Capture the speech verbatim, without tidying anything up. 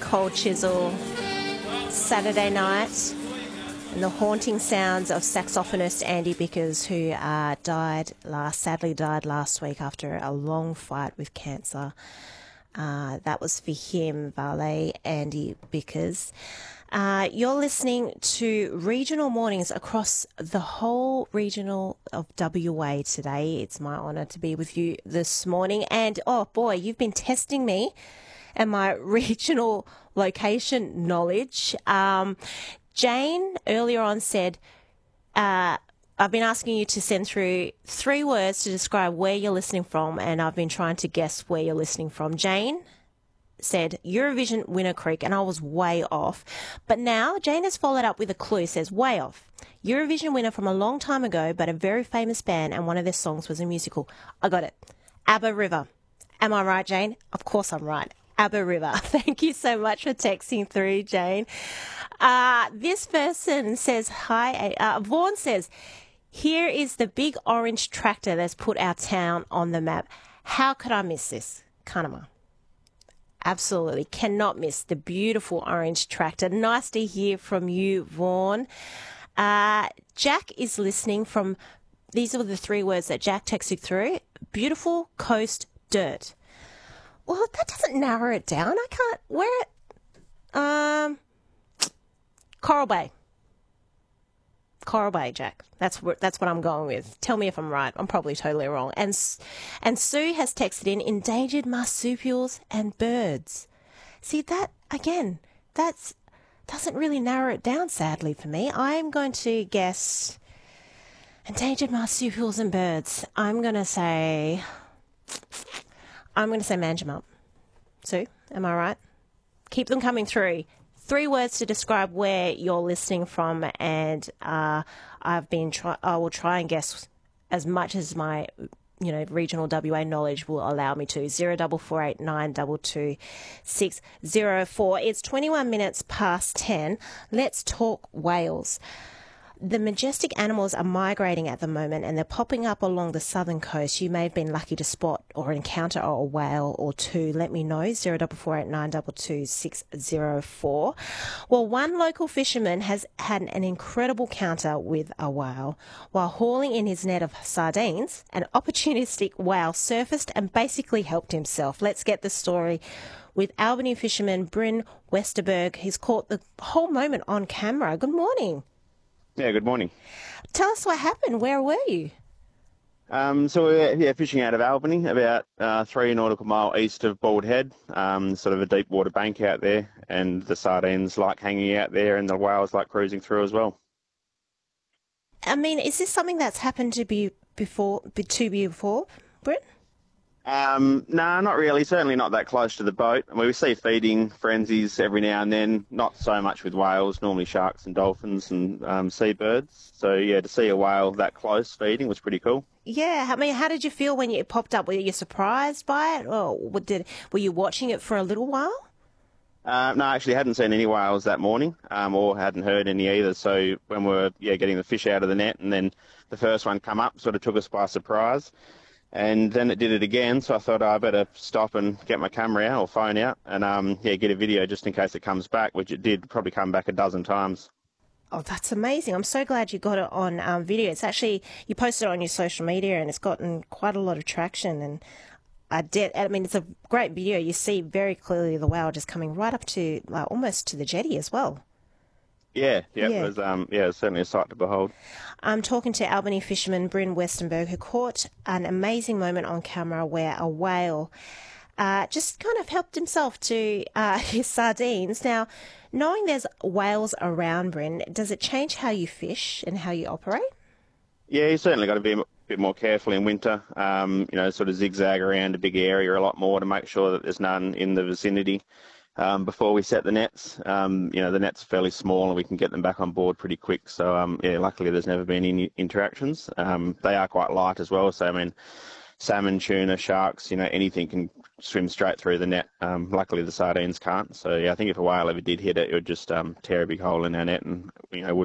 Cold Chisel, Saturday night, and the haunting sounds of saxophonist Andy Bickers, who uh, died last, sadly died last week after a long fight with cancer. Uh, that was for him, Valet Andy Bickers. Uh, you're listening to Regional Mornings across the whole regional of W A today. It's my honour to be with you this morning. And, oh, boy, you've been testing me and my regional location knowledge. Um, Jane earlier on said, uh, I've been asking you to send through three words to describe where you're listening from, and I've been trying to guess where you're listening from. Jane said Eurovision Winner Creek, and I was way off. But now Jane has followed up with a clue, says way off. Eurovision winner from a long time ago, but a very famous band, and one of their songs was a musical. I got it. ABBA River. Am I right, Jane? Of course I'm right. ABBA River. Thank you so much for texting through, Jane. Uh, this person says, hi, uh, Vaughan says, here is the big orange tractor that's put our town on the map. How could I miss this? Kanama. Absolutely. Cannot miss the beautiful orange tractor. Nice to hear from you, Vaughan. Uh, Jack is listening from, these are the three words that Jack texted through. Beautiful coast dirt. Well, that doesn't narrow it down. I can't, where it, um, Coral Bay. Coral Bay, Jack. That's what that's what I'm going with. Tell me if I'm right. I'm probably totally wrong. And and Sue has texted in endangered marsupials and birds. See that again? That's doesn't really narrow it down. Sadly for me, I'm going to guess endangered marsupials and birds. I'm going to say I'm going to say Manjimup. Sue, am I right? Keep them coming through. Three words to describe where you're listening from, and uh, I've been try- I will try and guess as much as my, you know, regional W A knowledge will allow me to. Zero double four eight nine double two six zero four. It's twenty-one minutes past ten. Let's talk whales. The majestic animals are migrating at the moment, and they're popping up along the southern coast. You may have been lucky to spot or encounter a whale or two. Let me know, zero double four eight nine double two six zero four. Well, one local fisherman has had an incredible encounter with a whale. While hauling in his net of sardines, an opportunistic whale surfaced and basically helped himself. Let's get the story with Albany fisherman Bryn Westerberg. He's caught the whole moment on camera. Good morning. Yeah, good morning. Tell us what happened. Where were you? Um, so we're yeah, fishing out of Albany, about uh, three nautical mile east of Bald Head, um, sort of a deep water bank out there, and the sardines like hanging out there and the whales like cruising through as well. I mean, is this something that's happened to be before, to you before, Britt? Um, no, nah, not really. Certainly not that close to the boat. I mean, we see feeding frenzies every now and then, not so much with whales, normally sharks and dolphins and um, seabirds. So, yeah, to see a whale that close feeding was pretty cool. Yeah, I mean, how did you feel when it popped up? Were you surprised by it, or did, were you watching it for a little while? Uh, no, I actually hadn't seen any whales that morning, um, or hadn't heard any either. So when we were yeah, getting the fish out of the net, and then the first one come up, sort of took us by surprise. And then it did it again, so I thought oh, I better stop and get my camera out or phone out and um, yeah, get a video just in case it comes back, which it did probably come back a dozen times. Oh, that's amazing. I'm so glad you got it on um, video. It's actually, you posted it on your social media and it's gotten quite a lot of traction. And I did, I mean, it's a great video. You see very clearly the whale just coming right up to, uh, almost to the jetty as well. Yeah, yeah, yeah. It was um, yeah, it was certainly a sight to behold. I'm talking to Albany fisherman Bryn Westenberg, who caught an amazing moment on camera where a whale uh, just kind of helped himself to uh, his sardines. Now, knowing there's whales around, Bryn, does it change how you fish and how you operate? Yeah, you certainly got to be a bit more careful in winter. Um, you know, sort of zigzag around a big area a lot more to make sure that there's none in the vicinity. Um, before we set the nets, um, you know, the net's fairly small and we can get them back on board pretty quick. So, um, yeah, luckily there's never been any interactions. Um, they are quite light as well. So, I mean, salmon, tuna, sharks, you know, anything can swim straight through the net. Um, luckily the sardines can't. So, yeah, I think if a whale ever did hit it, it would just um, tear a big hole in our net and, you know,